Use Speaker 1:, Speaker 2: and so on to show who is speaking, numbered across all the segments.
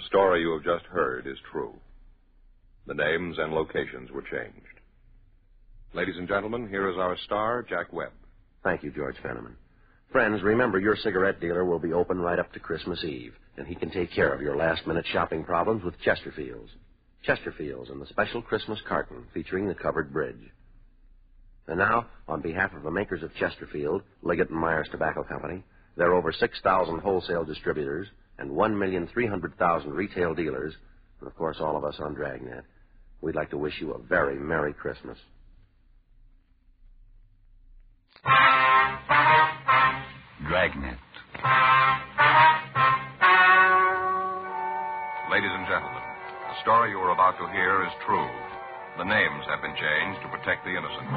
Speaker 1: story you have just heard is true. The names and locations were changed. Ladies and gentlemen, here is our star, Jack Webb.
Speaker 2: Thank you, George Fenneman. Friends, remember your cigarette dealer will be open right up to Christmas Eve, and he can take care of your last-minute shopping problems with Chesterfields. Chesterfields and the special Christmas carton featuring the covered bridge. And now, on behalf of the makers of Chesterfield, Liggett & Myers Tobacco Company, there are over 6,000 wholesale distributors and 1,300,000 retail dealers, and, of course, all of us on Dragnet. We'd like to wish you a very Merry Christmas.
Speaker 3: Dragnet.
Speaker 1: Ladies and gentlemen, the story you are about to hear is true. The names have been changed to protect the innocent.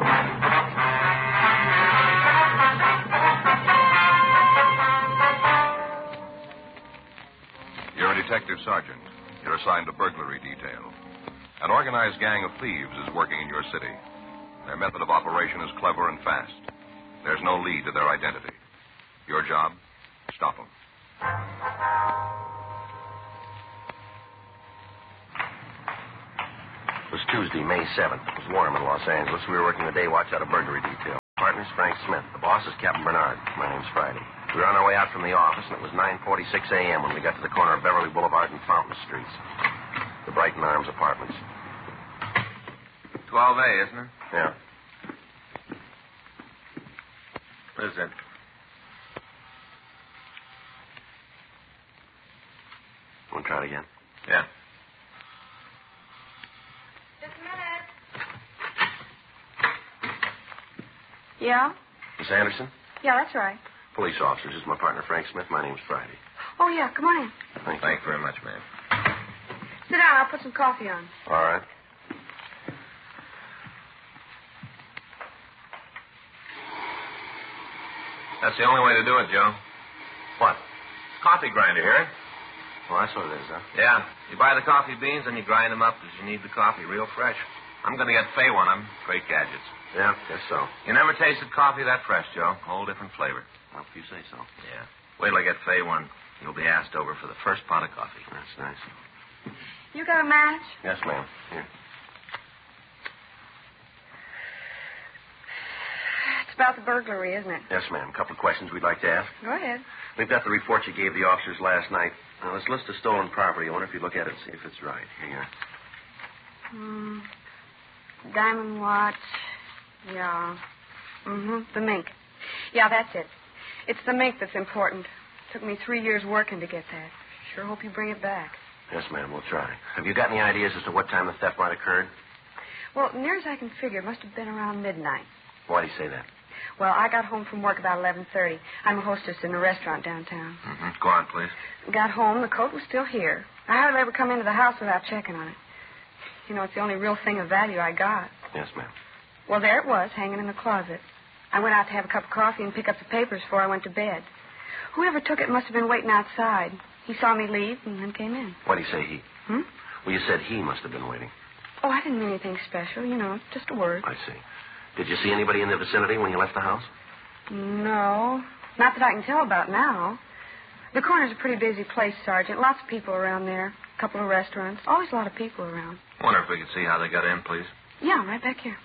Speaker 1: You're a detective sergeant. You're assigned to burglary detail. An organized gang of thieves is working in your city. Their method of operation is clever and fast. There's no lead to their identity. Your job? Stop them.
Speaker 2: It was Tuesday, May 7th. It was warm in Los Angeles. We were working the day watch out of burglary detail. Partner's Frank Smith. The boss is Captain Bernard. My name's Friday. We were on our way out from the office, and it was 9:46 a.m. when we got to the corner of Beverly Boulevard and Fountain Streets. The Brighton Arms Apartments.
Speaker 4: 12A, isn't it?
Speaker 2: Yeah.
Speaker 4: What is it?
Speaker 2: Want to try it again?
Speaker 4: Yeah.
Speaker 5: Just a minute. Yeah?
Speaker 2: Miss Anderson?
Speaker 5: Yeah, that's right.
Speaker 2: Police officers. This is my partner, Frank Smith. My name's Friday.
Speaker 5: Oh, yeah, come on in.
Speaker 2: Thank you.
Speaker 4: Thank you very much, ma'am.
Speaker 5: Sit down. I'll put some coffee on.
Speaker 2: All right.
Speaker 4: That's the only way to do it, Joe.
Speaker 2: What?
Speaker 4: Coffee grinder here.
Speaker 2: Well, that's what it is, huh?
Speaker 4: Yeah. You buy the coffee beans and you grind them up as you need the coffee, real fresh. I'm going to get Fay one of them. Great gadgets.
Speaker 2: Yeah, guess so.
Speaker 4: You never tasted coffee that fresh, Joe. Whole different flavor.
Speaker 2: Well, if you say so.
Speaker 4: Yeah. Wait till I get Fay one. You'll be asked over for the first pot of coffee.
Speaker 2: That's nice.
Speaker 5: You got a match?
Speaker 2: Yes, ma'am. Here.
Speaker 5: It's about the burglary, isn't it?
Speaker 2: Yes, ma'am. A couple of questions we'd like to ask.
Speaker 5: Go ahead.
Speaker 2: We've got the report you gave the officers last night. Now, this list of stolen property, I wonder if you'd look at it and see if it's right. Here you are.
Speaker 5: Diamond watch. Yeah. The mink. Yeah, that's it. It's the mink that's important. Took me 3 years working to get that. Sure hope you bring it back.
Speaker 2: Yes, ma'am, we'll try. Have you got any ideas as to what time the theft might have occurred?
Speaker 5: Well, near as I can figure, it must have been around midnight.
Speaker 2: Why do you say that?
Speaker 5: Well, I got home from work about 11:30. I'm a hostess in a restaurant downtown.
Speaker 4: Go on, please.
Speaker 5: Got home, the coat was still here. I hardly ever come into the house without checking on it. You know, it's the only real thing of value I got.
Speaker 2: Yes, ma'am.
Speaker 5: Well, there it was, hanging in the closet. I went out to have a cup of coffee and pick up the papers before I went to bed. Whoever took it must have been waiting outside. He saw me leave and then came in.
Speaker 2: What do you say, he?
Speaker 5: Hmm?
Speaker 2: Well, you said he must have been waiting.
Speaker 5: Oh, I didn't mean anything special, you know, just a word.
Speaker 2: I see. Did you see anybody in the vicinity when you left the house?
Speaker 5: No, not that I can tell about now. The corner's a pretty busy place, Sergeant. Lots of people around there. A couple of restaurants. Always a lot of people around.
Speaker 4: I wonder if we could see how they got in, please.
Speaker 5: Yeah, right back here.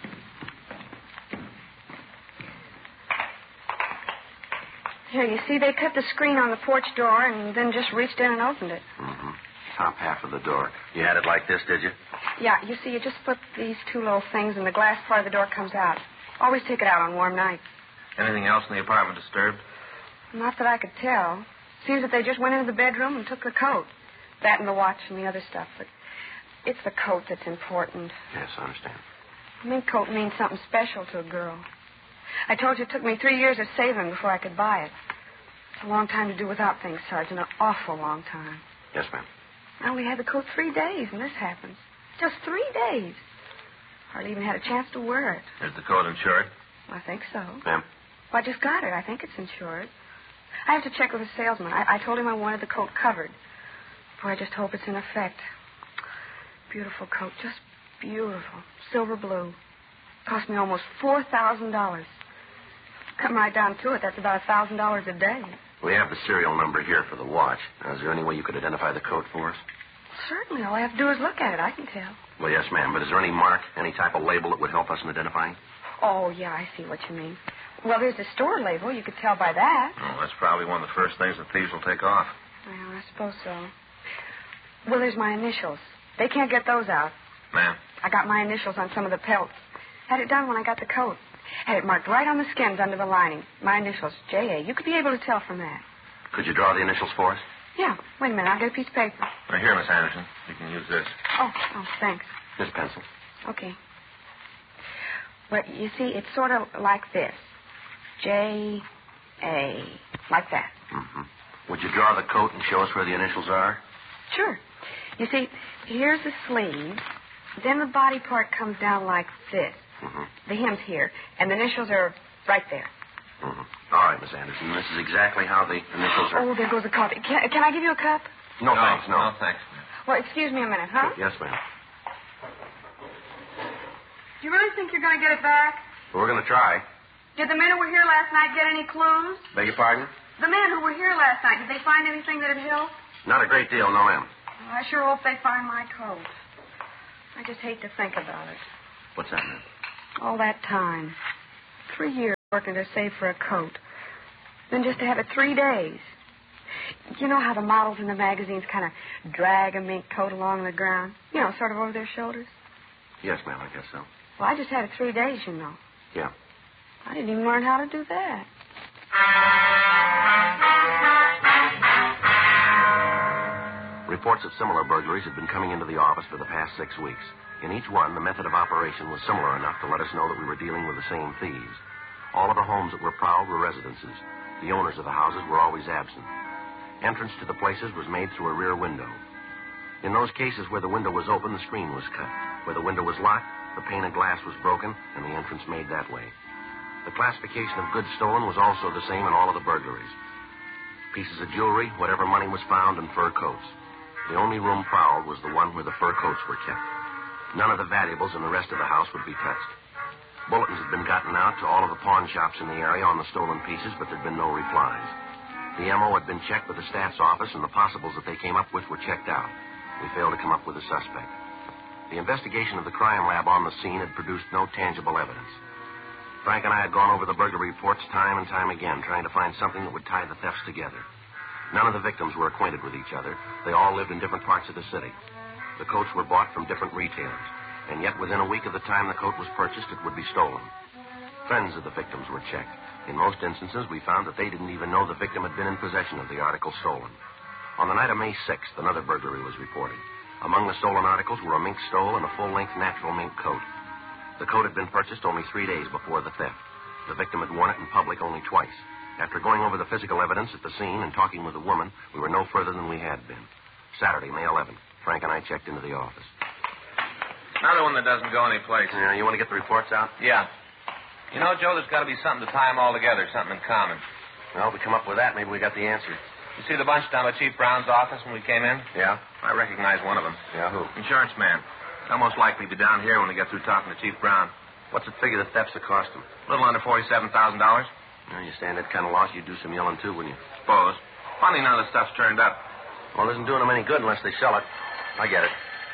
Speaker 5: Here, you see, they cut the screen on the porch door and then just reached in and opened it.
Speaker 2: Top half of the door. You had it like this, did you?
Speaker 5: Yeah, you see, you just flip these two little things and the glass part of the door comes out. Always take it out on warm nights.
Speaker 4: Anything else in the apartment disturbed?
Speaker 5: Not that I could tell. Seems that they just went into the bedroom and took the coat. That and the watch and the other stuff. But it's the coat that's important.
Speaker 2: Yes, I understand.
Speaker 5: A mink coat means something special to a girl. I told you it took me 3 years of saving before I could buy it. It's a long time to do without things, Sergeant. An awful long time.
Speaker 2: Yes, ma'am.
Speaker 5: I only had the coat 3 days, and this happens. Just 3 days. Hardly even had a chance to wear it.
Speaker 4: Is the coat insured?
Speaker 5: I think so.
Speaker 2: Ma'am?
Speaker 5: Well, I just got it. I think it's insured. I have to check with the salesman. I told him I wanted the coat covered. Boy, I just hope it's in effect. Beautiful coat. Just beautiful. Silver blue. Cost me almost $4,000. Come right down to it, that's about $1,000 a day.
Speaker 2: We have the serial number here for the watch. Now, is there any way you could identify the coat for us?
Speaker 5: Certainly. All I have to do is look at it. I can tell.
Speaker 2: Well, yes, ma'am. But is there any mark, any type of label that would help us in identifying?
Speaker 5: Oh, yeah, I see what you mean. Well, there's the store label. You could tell by that.
Speaker 4: Oh, that's probably one of the first things the thieves will take off.
Speaker 5: Well, I suppose so. Well, there's my initials. They can't get those out.
Speaker 4: Ma'am?
Speaker 5: I got my initials on some of the pelts. Had it done when I got the coat. Had it marked right on the skins under the lining. My initials, J.A. You could be able to tell from that.
Speaker 2: Could you draw the initials for us?
Speaker 5: Yeah. Wait a minute. I'll get a piece of paper.
Speaker 4: Right here, Miss Anderson. You can use this.
Speaker 5: Oh, thanks.
Speaker 2: This pencil.
Speaker 5: Okay. Well, you see, it's sort of like this. J.A. Like that.
Speaker 2: Mm-hmm. Would you draw the coat and show us where the initials are?
Speaker 5: Sure. You see, here's the sleeve. Then the body part comes down like this.
Speaker 2: Mm-hmm.
Speaker 5: The hem's here, and the initials are right there.
Speaker 2: Mm-hmm. All right, Miss Anderson. This is exactly how the initials are.
Speaker 5: Oh, there goes the coffee. Can I give you a cup?
Speaker 2: No, thanks, no.
Speaker 4: No, thanks.
Speaker 5: Well, excuse me a minute, huh?
Speaker 2: Yes, ma'am.
Speaker 5: Do you really think you're going to get it back?
Speaker 2: Well, we're going to try.
Speaker 5: Did the men who were here last night get any clues?
Speaker 2: Beg your pardon?
Speaker 5: The men who were here last night, did they find anything that'd help?
Speaker 2: Not a great deal, no, ma'am.
Speaker 5: Well, I sure hope they find my coat. I just hate to think about it.
Speaker 2: What's that, ma'am?
Speaker 5: All that time. 3 years working to save for a coat. Then just to have it 3 days. You know how the models in the magazines kind of drag a mink coat along the ground? You know, sort of over their shoulders?
Speaker 2: Yes, ma'am, I guess so.
Speaker 5: Well, I just had it 3 days, you know.
Speaker 2: Yeah.
Speaker 5: I didn't even learn how to do that.
Speaker 2: Reports of similar burglaries had been coming into the office for the past 6 weeks. In each one, the method of operation was similar enough to let us know that we were dealing with the same thieves. All of the homes that were prowled were residences. The owners of the houses were always absent. Entrance to the places was made through a rear window. In those cases where the window was open, the screen was cut. Where the window was locked, the pane of glass was broken, and the entrance made that way. The classification of goods stolen was also the same in all of the burglaries. Pieces of jewelry, whatever money was found, and fur coats. The only room prowled was the one where the fur coats were kept. None of the valuables in the rest of the house would be touched. Bulletins had been gotten out to all of the pawn shops in the area on the stolen pieces, but there'd been no replies. The M.O. had been checked with the staff's office, and the possibles that they came up with were checked out. We failed to come up with a suspect. The investigation of the crime lab on the scene had produced no tangible evidence. Frank and I had gone over the burglary reports time and time again, trying to find something that would tie the thefts together. None of the victims were acquainted with each other. They all lived in different parts of the city. The coats were bought from different retailers, and yet within a week of the time the coat was purchased, it would be stolen. Friends of the victims were checked. In most instances, we found that they didn't even know the victim had been in possession of the article stolen. On the night of May 6th, another burglary was reported. Among the stolen articles were a mink stole and a full-length natural mink coat. The coat had been purchased only 3 days before the theft. The victim had worn it in public only twice. After going over the physical evidence at the scene and talking with the woman, we were no further than we had been. Saturday, May 11th, Frank and I checked into the office.
Speaker 4: Another one that doesn't go anyplace.
Speaker 2: Yeah, you want to get the reports out?
Speaker 4: Yeah. You know, Joe, there's got to be something to tie them all together, something in common.
Speaker 2: Well, if we come up with that, maybe we got the answer.
Speaker 4: You see the bunch down by Chief Brown's office when we came in?
Speaker 2: Yeah?
Speaker 4: I recognize one of them.
Speaker 2: Yeah, who?
Speaker 4: Insurance man. They'll most likely be down here when we get through talking to Chief Brown.
Speaker 2: What's it figure the thefts have cost him?
Speaker 4: A little under $47,000.
Speaker 2: Well, you stand that kind of loss, you'd do some yelling, too, wouldn't you?
Speaker 4: Suppose. Funny now the stuff's turned up.
Speaker 2: Well, it isn't doing them any good unless they sell it. I get it.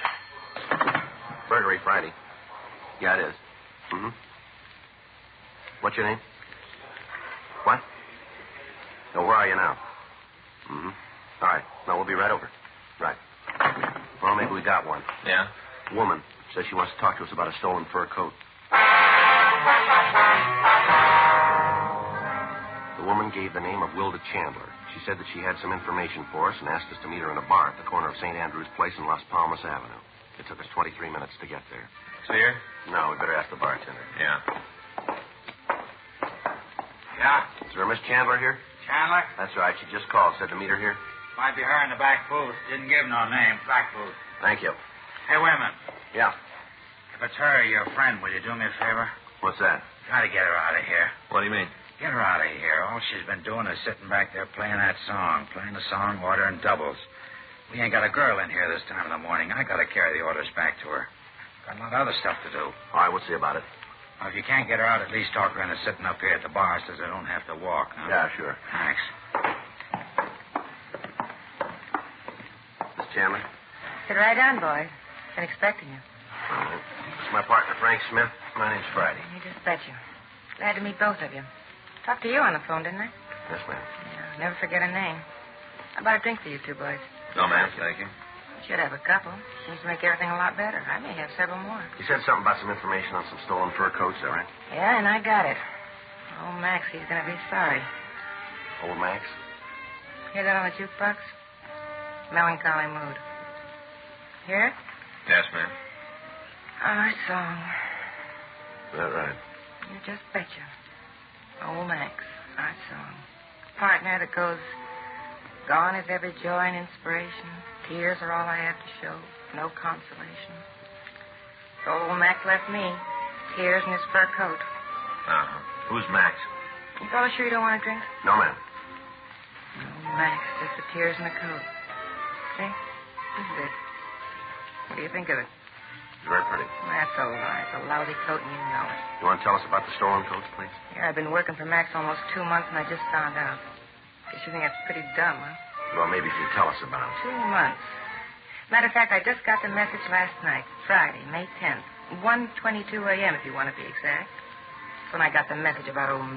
Speaker 2: Burglary Friday. Yeah, it is. Mm-hmm. What's your name? What? No, where are you now? Mm-hmm. All right. No, we'll be right over. Right. Well, maybe we got one.
Speaker 4: Yeah?
Speaker 2: Woman says she wants to talk to us about a stolen fur coat. The woman gave the name of Wilda Chandler. She said that she had some information for us and asked us to meet her in a bar at the corner of St. Andrew's Place and Las Palmas Avenue. It took us 23 minutes to get there.
Speaker 4: See her?
Speaker 2: No, we better ask the bartender.
Speaker 4: Yeah.
Speaker 6: Yeah?
Speaker 2: Is there a Miss Chandler here?
Speaker 6: Chandler?
Speaker 2: That's right. She just called. Said to meet her here.
Speaker 6: Might be her in the back booth. Didn't give no name. Back booth.
Speaker 2: Thank you.
Speaker 6: Hey, wait a minute.
Speaker 2: Yeah.
Speaker 6: If it's her, your friend, will you do me a favor?
Speaker 2: What's that?
Speaker 6: Try to get her out of here.
Speaker 4: What do you mean?
Speaker 6: Get her out of here. All she's been doing is sitting back there playing that song. Playing the song, ordering doubles. We ain't got a girl in here this time of the morning. I got to carry the orders back to her. Got a lot of other stuff to do.
Speaker 2: All right, we'll see about it.
Speaker 6: Well, if you can't get her out, at least talk her into sitting up here at the bar so I don't have to walk. Huh?
Speaker 2: Yeah, sure.
Speaker 6: Thanks.
Speaker 7: Chandler.
Speaker 8: Sit right down, boys. Been expecting you.
Speaker 7: All right. This is my partner, Frank Smith. My name's Friday.
Speaker 8: You just bet you. Glad to meet both of you. Talked to you on the phone, didn't I?
Speaker 7: Yes, ma'am.
Speaker 8: Yeah, never forget a name. How about a drink for you two boys?
Speaker 4: No, ma'am, thank you.
Speaker 8: Should have a couple. Seems to make everything a lot better. I may have several more.
Speaker 7: You said something about some information on some stolen fur coats, is that right?
Speaker 8: Yeah, and I got it. Oh, Max, he's going to be sorry.
Speaker 7: Old Max?
Speaker 8: Hear that on the jukebox? Melancholy mood. Hear it?
Speaker 4: Yes, ma'am.
Speaker 8: Our song.
Speaker 7: Is that right?
Speaker 8: You just betcha. Old Max, our song. Partner that goes, gone is every joy and inspiration. Tears are all I have to show. No consolation. So old Max left me. Tears in his fur coat.
Speaker 4: Uh-huh. Who's Max?
Speaker 8: You fellas sure you don't want a drink?
Speaker 7: No, ma'am.
Speaker 8: Oh, Max, just the tears in the coat. See? This is it. What do you think of it?
Speaker 7: It's very pretty.
Speaker 8: Well, that's all right. It's a lousy coat, and you know it.
Speaker 7: You want to tell us about the stolen coats, please?
Speaker 8: Here, I've been working for Max almost 2 months, and I just found out. Guess you think that's pretty dumb, huh?
Speaker 7: Well, maybe if you tell us about it.
Speaker 8: 2 months. Matter of fact, I just got the message last night, Friday, May 10th. 1:22 a.m., if you want to be exact. That's when I got the message about old